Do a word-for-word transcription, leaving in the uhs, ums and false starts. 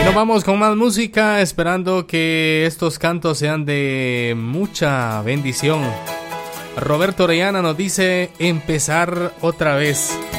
Bueno, vamos con más música, esperando que estos cantos sean de mucha bendición. Roberto Orellana nos dice empezar otra vez.